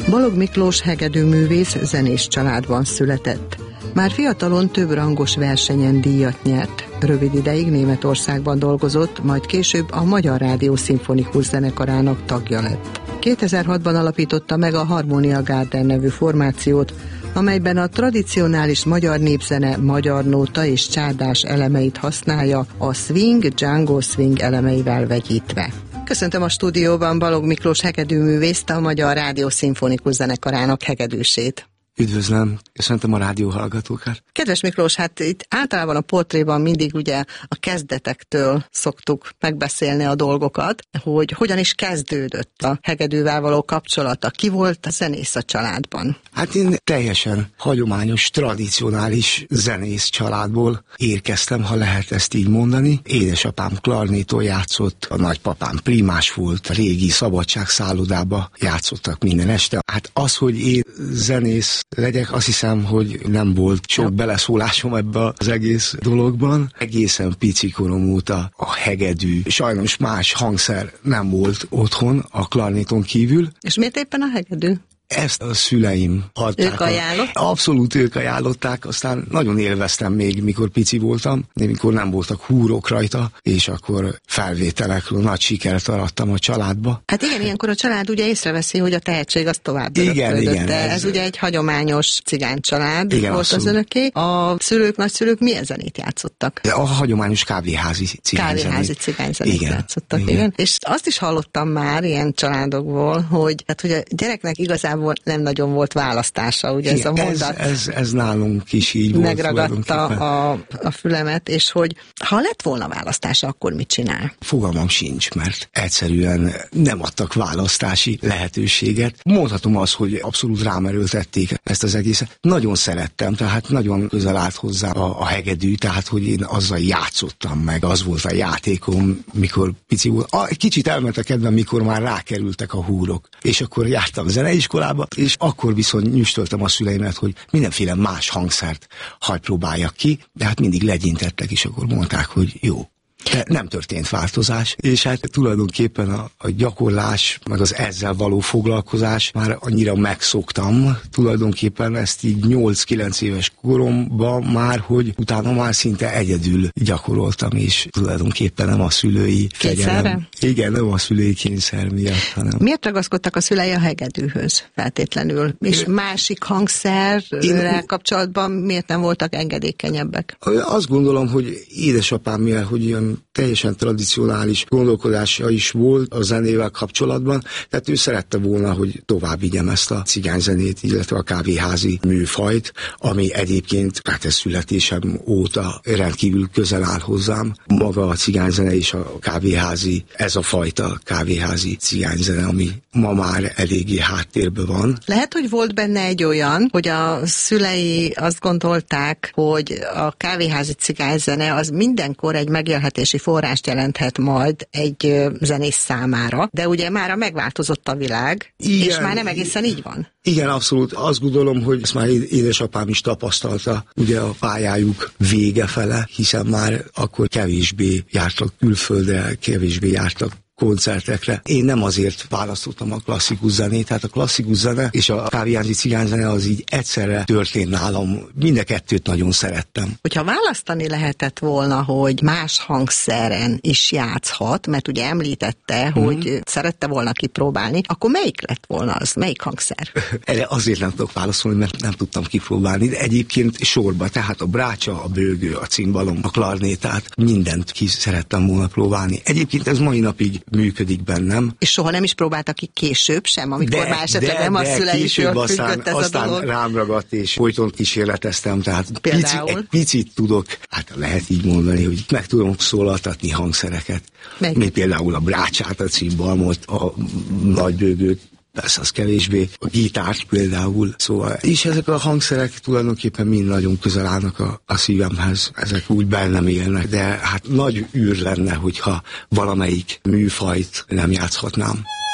Balogh Miklós hegedűművész zenés családban született. Már fiatalon több rangos versenyen díjat nyert. Rövid ideig Németországban dolgozott, majd később a Magyar Rádió Szimfonikus Zenekarának tagja lett. 2006-ban alapította meg a Harmonia Garden nevű formációt, amelyben a tradicionális magyar népzene magyar nóta és csárdás elemeit használja, a swing, Django swing elemeivel vegyítve. Köszöntöm a stúdióban Balogh Miklós hegedűművészt, a Magyar Rádió Szimfonikus Zenekarának hegedűsét. Üdvözlöm, köszöntöm a rádió hallgatókat. Kedves Miklós, hát itt általában a portréban mindig ugye a kezdetektől szoktuk megbeszélni a dolgokat, hogy hogyan is kezdődött a hegedűvel való kapcsolata. Ki volt a zenész a családban? Hát én teljesen hagyományos, tradicionális zenész családból érkeztem, ha lehet ezt így mondani. Édesapám klarnéton játszott, a nagypapám primás volt, a régi szabadságszállodába játszottak minden este. Hát az, hogy én zenész legyek, azt hiszem, hogy nem volt sok beleszólásom ebbe az egész dologban. Egészen pici korom óta a hegedű, sajnos más hangszer nem volt otthon a klarnéton kívül. És miért éppen a hegedű? Ezt a szüleim adták. Ők ajánlották? Abszolút ők ajánlották, aztán nagyon élveztem még, mikor pici voltam, mikor nem voltak húrok rajta, és akkor felvételekről nagy sikert arattam a családba. Hát igen, ilyenkor a család ugye észreveszi, hogy a tehetség az tovább öröklődött. Igen, ez ugye egy hagyományos cigány család igen, volt abszolút. az önöké. A szülők, nagyszülők milyen zenét játszottak? A hagyományos kávéházi cigányzenét játszottak, igen. És azt is hallottam már ilyen családokból, hogy a gyereknek igazából nem nagyon volt választása, ugye igen, ez a mondat. Ez nálunk is így volt. Megragadta a fülemet, és hogy ha lett volna választása, akkor mit csinál? Fogalmam sincs, mert egyszerűen nem adtak választási lehetőséget. Mondhatom azt, hogy abszolút rámerőltették ezt az egészet. Nagyon szerettem, tehát nagyon közel állt hozzá a hegedű, tehát hogy én azzal játszottam meg, az volt a játékom, mikor pici volt. Kicsit elment a kedvem, mikor már rákerültek a húrok, és akkor jártam zeneiskolába, és akkor viszont nyüstöltem a szüleimet, hogy mindenféle más hangszert hagy próbáljak ki, de hát mindig legyintettek, és akkor mondták, hogy jó. De nem történt változás, és hát tulajdonképpen a gyakorlás, meg az ezzel való foglalkozás már annyira megszoktam, tulajdonképpen ezt így 8-9 éves koromban már, hogy utána már szinte egyedül gyakoroltam, és tulajdonképpen nem a szülői kegyelem. Igen, nem a szülői kényszer miatt, hanem. Miért ragaszkodtak a szülei a hegedűhöz feltétlenül? És másik hangszerrel kapcsolatban miért nem voltak engedékenyebbek? Azt gondolom, hogy édesapám, mivel hogy ilyen teljesen tradicionális gondolkodása is volt a zenével kapcsolatban, tehát ő szerette volna, hogy tovább vigyem ezt a cigányzenét, illetve a kávéházi műfajt, ami egyébként, hát ez születésem óta rendkívül közel áll hozzám. Maga a cigányzene és a kávéházi, ez a fajta kávéházi cigányzene, ami ma már eléggé háttérben van. Lehet, hogy volt benne egy olyan, hogy a szülei azt gondolták, hogy a kávéházi cigányzene az mindenkor egy megélhetési forrást jelenthet majd egy zenész számára, de ugye mára megváltozott a világ, igen, és már nem egészen így van. Igen, abszolút. Azt gondolom, hogy ezt már édesapám is tapasztalta, ugye a pályájuk vége fele, hiszen már akkor kevésbé jártak külföldre, kevésbé jártak koncertekre. Én nem azért választottam a klasszikus zenét, tehát a klasszikus zene és a kávéházi cigányzene az így egyszerre történt nálam. Mind a kettőt nagyon szerettem. Hogyha választani lehetett volna, hogy más hangszeren is játszhat, mert ugye említette, hogy szerette volna kipróbálni, akkor melyik lett volna az? Melyik hangszer? Erre azért nem tudok válaszolni, mert nem tudtam kipróbálni, de egyébként sorba, tehát a brácsa, a bőgő, a cimbalom, a klarnétát, mindent ki szerettem volna próbálni. Egyébként ez mai napig működik bennem. És soha nem is próbáltak ki később sem, amikor már esetleg nem a szüleitől függött ez aztán a dolog? Rám ragadt, és folyton kísérleteztem, tehát egy picit tudok, hát lehet így mondani, hogy meg tudom szólaltatni hangszereket. Még például a brácsát, a cimbalmot, a nagybőgőt, persze az kevésbé, a gitárt például, szóval, és ezek a hangszerek tulajdonképpen mind nagyon közel állnak a szívemhez, ezek úgy bennem élnek, de hát nagy űr lenne, hogyha valamelyik műfajt nem játszhatnám.